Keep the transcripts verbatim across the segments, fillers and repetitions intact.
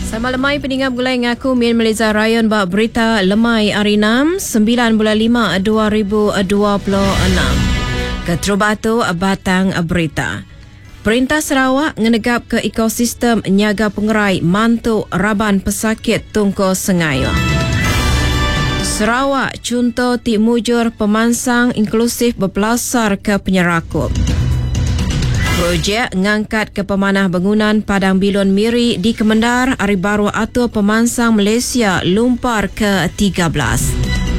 Sama lemai peningap gulai ngaku Min Malaysia Rayon bak berita lemai hari enam sembilan bulan lima dua ribu dua puluh enam. Keterubatu batang berita. Perintah Sarawak ngenegap ke ekosistem nyaga pengerai mantuk raban pesakit tungku Sengayuh. Sarawak contoh ti mujur pemansang inklusif berpelasar ke penyerakup. Projek ngangkat ke pemanah bangunan Padang Bilon Miri di Kemendar hari baru atur pemansang Malaysia lumpar ke tiga belas.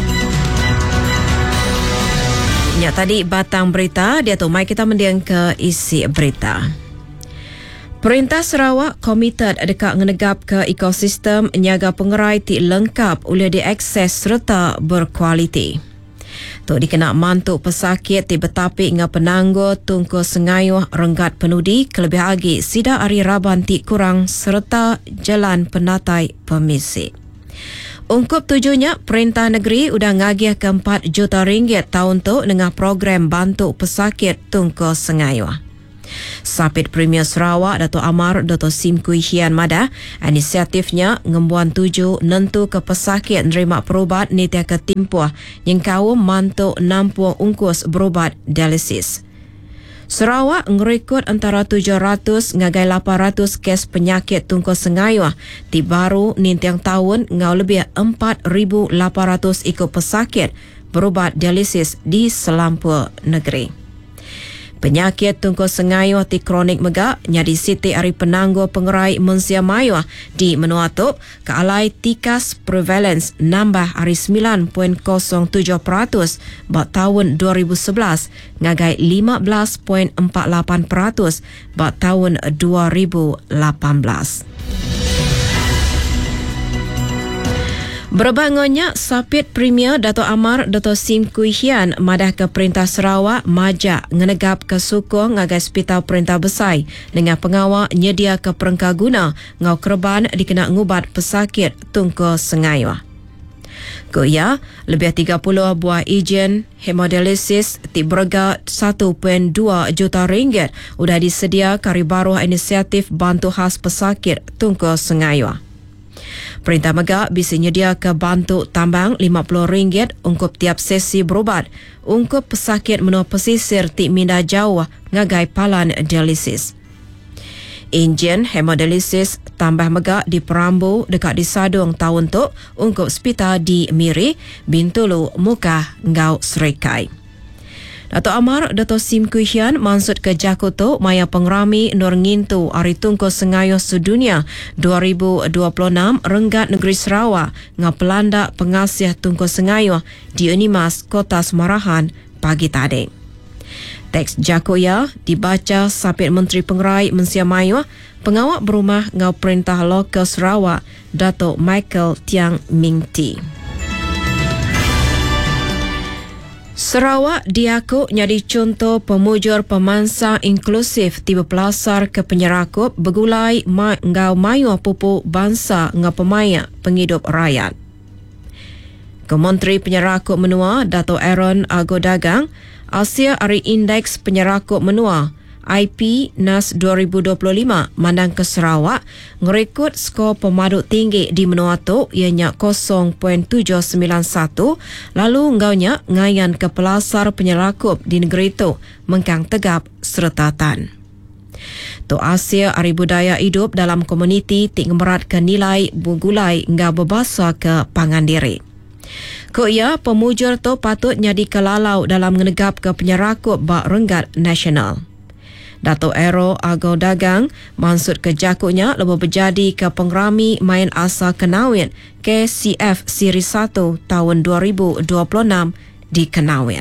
Ya, tadi batang berita, dia tu mai kita mendiang ke isi berita. Perintah Sarawak komited dekat ngenegap ke ekosistem nyaga pengerai ti lengkap boleh diakses serta berkualiti. Tu dikena mantuk pesakit ti betapi ngah penanggo tungku Sengayuh renggat penudi kelebih lagi sida hari raban ti kurang serta jalan penatai permisi. Ungkup tujuhnya perintah negeri udah ngagih ke empat juta ringgit tahun tu dengan program bantu pesakit tungku Sengayuh. Sapit Premier Sarawak Dato' Amar Dato' Sim Kui Hian Mada inisiatifnya ngembuan tuju nentu ke pesakit nerima perubat ni tiak ketimpuh yang kaum mantuk nampuh ungkus berubat dialisis. Sarawak ngerekod antara tujuh ratus ngagai lapan ratus kes penyakit tungku Sengayuh di baru ni tiang tahun ngau lebih empat ribu lapan ratus ikut pesakit berubat dialisis di selampur negeri. Penyakit tungku Sengayuh ti kronik megak nyadi siti hari penanggo pengerai Mensia Mayuh di menua tu ke alai tikas prevalence nambah hari sembilan perpuluhan kosong tujuh peratus bak tahun dua ribu sebelas ngagai lima belas perpuluhan empat lapan peratus bak tahun dua ribu lapan belas. Berbangunnya Sapit Premier Dato' Amar Dato' Sim Kui Hian madah ke Perintah Sarawak majak ngenegap ke suku ngagai Hospital Perintah Besar dengan pengawal nyedia ke perengka guna ngau kerban dikena ngubat pesakit tungku Sengayuh. Goya, lebih tiga puluh buah ejen hemodialisis ti berharga satu perpuluhan dua juta ringgit sudah disedia kari baru inisiatif bantu khas pesakit tungku Sengayuh. Perintah Megak bisa nyedia ke bantu tambang lima puluh ringgit ungkup tiap sesi berubat, ungkup pesakit menua pesisir ti minda jauh ngagai palan dialisis. Enjin hemodialisis tambah Megak di Perambu dekat di Sadung tahun tu, ungkup hospital di Miri, Bintulu, Mukah, Ngau Serikai. Dato' Amar Dato' Sim Kui Hian maksud ke Jakarta maya pengrami Nur Ngintu Hari Tungku Sengayuh Sedunia dua ribu dua puluh enam renggat negeri Sarawak ngah pelanda pengasih Tungku Sengayuh di Unimas Kota Semarahan pagi tadi. Teks Jakoya dibaca Sapit Menteri Pengerai Mensia Mayuh, pengawal berumah ngau Perintah Lokal Sarawak Dato' Michael Tiang Ming Ti. Sarawak diakuk nyadi contoh pemujur pemansang inklusif tiba pelasar ke penyerakup begulai ma- ngau mayu pupuk bangsa ngau pemaya penghidup rakyat. Kementeri Penyerakup Menua Dato' Aaron Ago Dagang Asia Hari Indeks Penyerakup Menua I P N A S dua ribu dua puluh lima mandang ke Sarawak ngerekod skor pemaduk tinggi di menua tu ianya kosong perpuluhan tujuh sembilan satu lalu ngaunya ngayan ke pelasar penyerakup di negeri itu mengkang tegap serta tan. Tu Asia Hari Budaya hidup dalam komuniti tik meratkan nilai bugulai ngau berbasa ke pangandiri. Ko ia pemujur tu patut nyadi kelalau dalam menegap ke penyerakup bak renggat nasional. Dato' Ero Ago Dagang maksud ke jakutnya lebih berjadi ke pengrami main asal Kenawin K C F Siri satu tahun dua ribu dua puluh enam di Kenawin.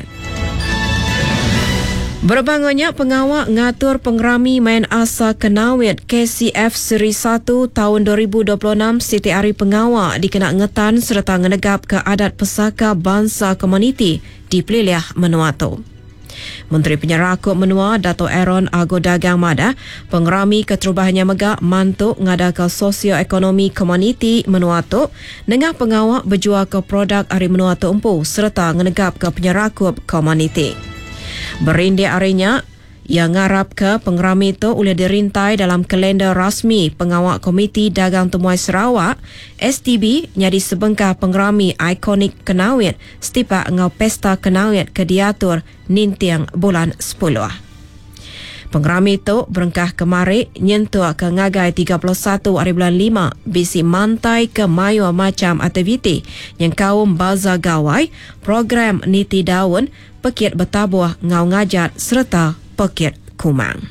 Berbangunnya pengawal ngatur pengrami main asal Kenawin K C F Siri satu tahun dua ribu dua puluh enam Siti Hari Pengawal dikena ngetan serta ngenegap ke adat pesaka bangsa komuniti di Peliliah Menua tu. Menteri Penyerakup Menua Dato' Aaron Ago Dagang Mada, pengerami keterubahannya Megak mantuk ngadakal sosioekonomi komuniti Menua tu dengan pengawal berjual ke produk Hari Menua tu empu serta ngenegap ke penyerakup komuniti. Berindi harinya, Ia ngarap ke pengerami itu boleh dirintai dalam kalender rasmi pengawal Komiti Dagang Temuai Sarawak S T B nyadi sebengkah pengerami ikonik Kenawit setiap ngau pesta Kenawit ke diatur nintiang bulan sepuluh. Pengerami itu berengkah kemari nyentuh ke ngagai tiga puluh satu hari bulan lima bisi mantai ke mayu macam aktiviti yang kaum bazar gawai, program niti daun, pekit bertabuh ngau ngajat serta pekit kumang.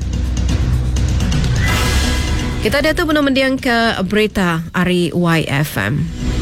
Kita dah tu benar mendiang ke berita hari Y F M.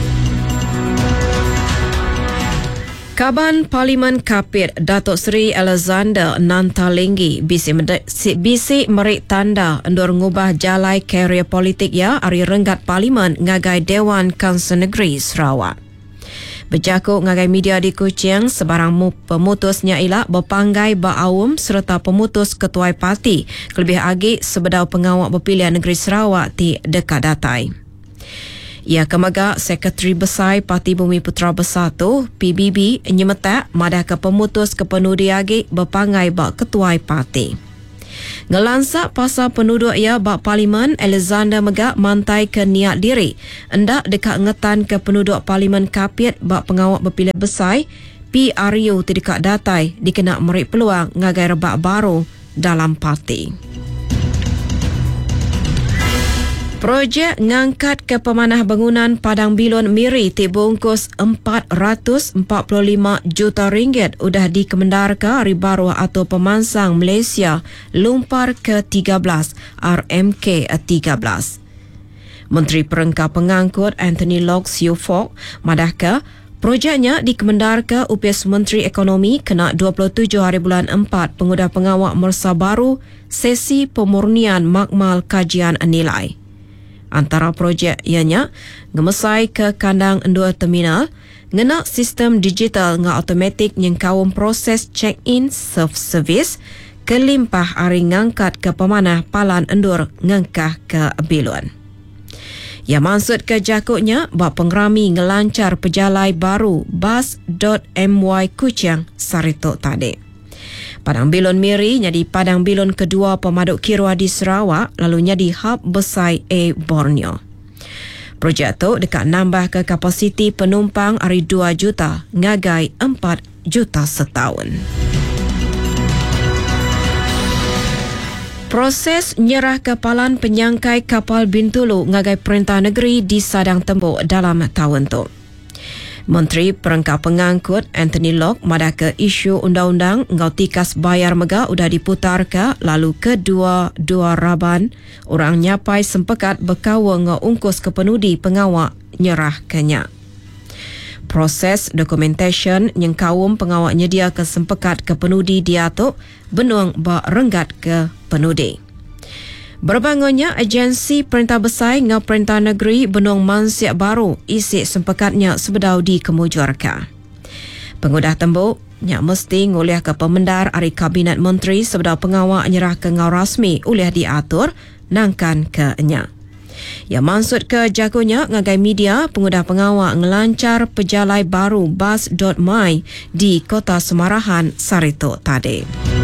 Kaban Parlimen Kapit Datuk Seri Alexander Nantalinggi bisi bisi merik tanda endur ngubah jalai karier politik ya hari renggat Parlimen ngagai Dewan Kansel Negeri Sarawak. Berjakuk ngagai media di Kuching sebarang pemutusnya ialah berpanggai ba'awum serta pemutus ketua parti kelebih agi sebedau pengawal berpilihan negeri Sarawak di dekat datai. Ia kemaga Sekretari Besar Parti Bumi Putera Bersatu P B B nyemetak madah ke pemutus kepenudi agi berpangai bak ketua parti. Ngelansak pasal penduduk ia bak Parlimen, Alexander Megak mantai ke niat diri endak dekat ngetan ke penduduk Parlimen Kapit bak pengawal berpilihan besar P R U tidak datai dikena merik peluang ngagai rebak baru dalam parti. Projek ngangkat ke pemanah bangunan Padang Bilun Miri tibungkus empat ratus empat puluh lima juta ringgit udah dikemendar ke Hari Baru atau Pemansang Malaysia Lumpar ke tiga belas R M K tiga belas. Menteri Perengkap Pengangkut Anthony Lok Siu Fok madahkah projeknya dikemendar ke U P S Menteri Ekonomi kena dua puluh tujuh hari bulan empat pengudah pengawal Mersa Baru sesi pemurnian makmal kajian nilai. Antara projek ianya ngemesai ke kandang dua terminal, ngena sistem digital nga automatik yang kaum proses check-in self-service, kelimpah hari ngangkat ke pemanah palan endur ngengkah ke Bilun. Ya maksud ke jakutnya bak pengerami ngelancar pejalai baru bus dot m y Kuching Sarito tadi. Padang Bilun Miri jadi Padang Bilun kedua pemaduk Kirua di Sarawak lalu jadi hub besar A Borneo. Projek tu dekat nambah ke kapasiti penumpang hari dua juta ngagai empat juta setahun. Proses nyerah kepalan penyangkai kapal Bintulu ngagai Perintah Negeri di Sadang Tembuk dalam tahun tu. Menteri Perengkap Pengangkut Anthony Lok madah ke isu undang-undang ngau tikas bayar mega udah diputar ke lalu kedua dua raban orang nyapai sempekat berkawa ngau ungkus kepenudi pengawak nyerah kenya. Proses documentation yang kaum pengawak nyedia ke sempekat kepenudi diatuk benuang bak renggat ke penudi. Berbangunnya agensi Perintah Besar ngau Perintah Negeri Benung Mansiak Baru isi sempekatnya sebedau dikemujurkan. Pengudah tembuk nya mesti nguliah ke pemendar hari Kabinet Menteri sebedau pengawal nyerah ke ngau rasmi uliah diatur nangkan ke nya. Ya maksud ke jagonya ngagai media pengudah pengawal ngelancar pejalai baru bus dot my di Kota Semarahan Sarito tadi.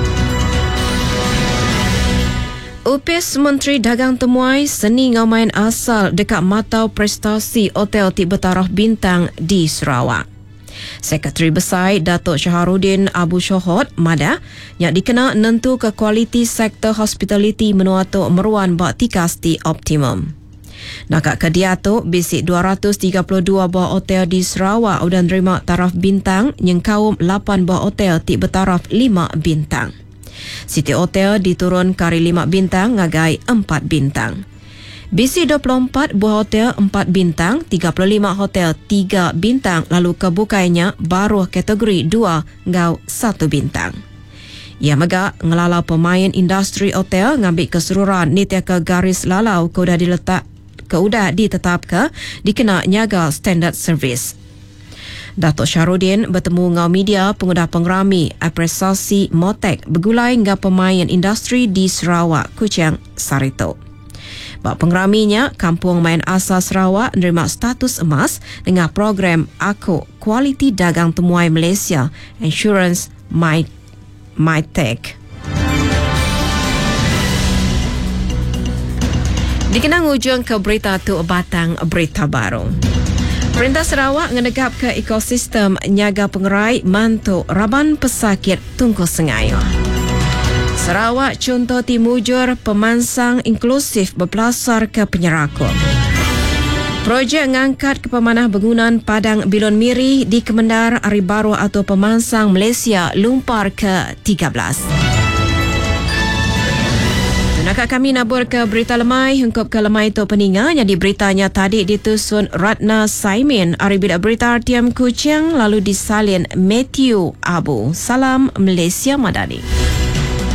U P S Menteri Dagang Temuai seni ngau main asal dekat matau prestasi Hotel Tiga Taraf Bintang di Sarawak. Sekretari Besar Datuk Syaharudin Abu Shohod Mada yang dikena nentu ke kualiti sektor hospitality menuatuk meruan bak tikas di optimum. Nakak ke dia tu bisik dua ratus tiga puluh dua buah hotel di Sarawak udah nerima taraf bintang yang kaum lapan buah hotel Tiga Taraf lima bintang. City Hotel diturun kari lima bintang ngagai empat bintang. B C dua puluh empat buah hotel empat bintang, tiga puluh lima hotel tiga bintang lalu kebukainya baru kategori dua ngau satu bintang. Ia megak ngelalau pemain industri hotel ngambil keseluruhan nitia ke garis lalau ke udah diletak ke udah ditetap ke dikena nyaga standard service. Datuk Syahrudin bertemu ngau media pengudah pengerami apresiasi Motek bergulai ngau pemain industri di Sarawak Kuching Sarito. Bak pengeraminya, Kampung Main Asal Sarawak menerima status emas dengan program Aku Kualiti Dagang Temuai Malaysia Insurance My MyTech. Dikenang ujung ke berita tu batang berita baru. Perintah Sarawak ngenegap ke ekosistem nyaga pengerai mantuk raban pesakit tungku sengayo. Sarawak contoh timujur pemansang inklusif berpelasar ke penyerakut. Projek ngangkat ke pemanah bangunan Padang Bilon Miri di Kemendar Ari Baru atau Pemansang Malaysia lumpar ke tiga belas. Tunakak kami nabur ke berita lemai, hengkop ke lemai itu peninga. Jadi beritanya tadi ditusun Ratna Saimin, Ari Bidak Berita R T M Kuching, lalu disalin Matthew Abu. Salam Malaysia Madani.